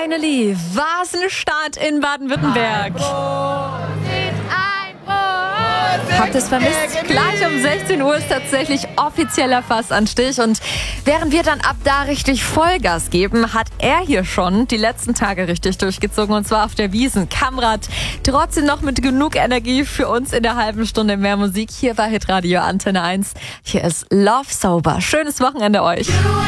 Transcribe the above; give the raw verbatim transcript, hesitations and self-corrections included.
Finally, was ein Start in Baden-Württemberg. Habt ihr es vermisst? Gleich um sechzehn Uhr ist tatsächlich offizieller Fassanstich. Und während wir dann ab da richtig Vollgas geben, hat er hier schon die letzten Tage richtig durchgezogen. Und zwar auf der Wiesn. Kamrat, trotzdem noch mit genug Energie für uns in der halben Stunde mehr Musik. Hier bei Hitradio Antenne eins. Hier ist Love Sober. Schönes Wochenende euch.